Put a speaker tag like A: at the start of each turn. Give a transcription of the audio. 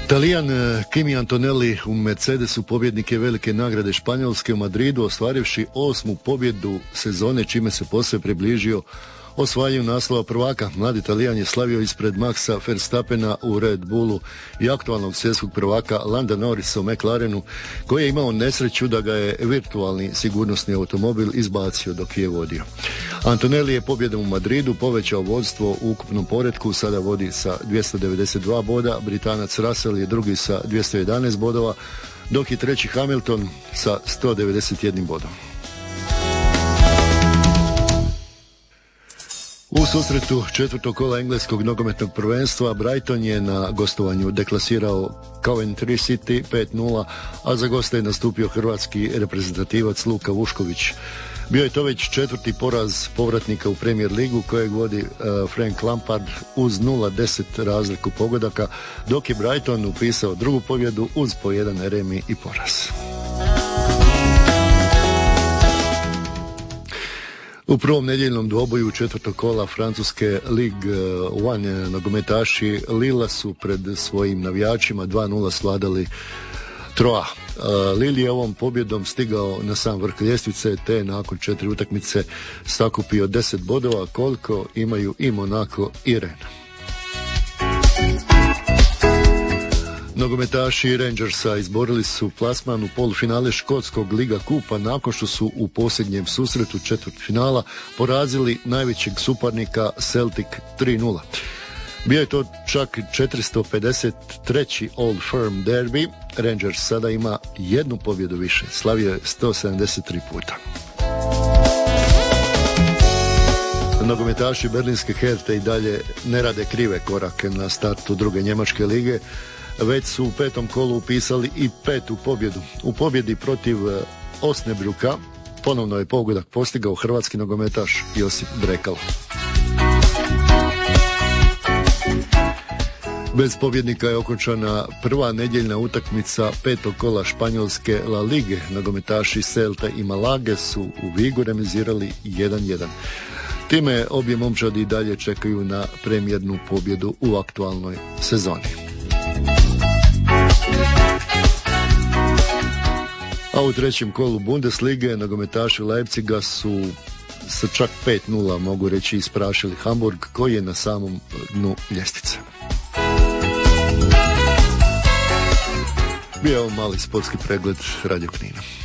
A: Talijan Kimi Antonelli u Mercedesu pobjednik je velike nagrade Španjolske u Madridu, ostvarivši 8. pobjedu sezone, čime se posve približio osvajanju naslova prvaka. Mladi Talijan je slavio ispred Maxa Verstappena u Red Bullu i aktualnog svjetskog prvaka Landa Norrisa u McLarenu, koji je imao nesreću da ga je virtualni sigurnosni automobil izbacio dok je vodio. Antonelli je pobjedom u Madridu povećao vodstvo u ukupnom poretku, sada vodi sa 292 boda, Britanac Russell je drugi sa 211 bodova, dok je treći Hamilton sa 191 bodom. U susretu četvrtog kola engleskog nogometnog prvenstva Brighton je na gostovanju deklasirao Coventry City 5-0, a za goste je nastupio hrvatski reprezentativac Luka Vušković. Bio je to već četvrti poraz povratnika u Premier ligu kojeg vodi Frank Lampard uz 0-10 razliku pogodaka, dok je Brighton upisao drugu pobjedu uz po jedan remi i poraz. U prvom nedjeljnom dvoboju četvrtog kola francuske Ligue 1 nogometaši Lilla su pred svojim navijačima 2-0 svladali Troa. Lille je ovom pobjedom stigao na sam vrh ljestvice, te nakon 4 utakmice sakupio 10 bodova, koliko imaju i Monaco i Rennes. Nogometaši Rangersa izborili su plasman u polufinale škotskog Liga kupa nakon što su u posljednjem susretu četvrtfinala porazili najvećeg suparnika Celtic 3-0. Bio je to čak 453. Old Firm derby. Rangers sada ima jednu pobjedu više, slavio je 173 puta. Nogometaši berlinske Herte i dalje ne rade krive korake na startu druge njemačke lige, već su u petom kolu upisali i petu pobjedu. U pobjedi protiv Osnabrücka ponovno je pogodak postigao hrvatski nogometaš Josip Brekalo. Bez pobjednika je okončana prva nedjeljna utakmica petog kola španjolske La Lige. Nogometaši Celta i Malage su u Vigu remizirali 1-1. Time obje momčadi i dalje čekaju na premijernu pobjedu u aktualnoj sezoni. A u trećem kolu Bundeslige nogometaši Leipziga su sa čak 5-0, mogu reći, isprašili Hamburg, koji je na samom dnu ljestvice. Bio je ovo mali sportski pregled Radio Knina.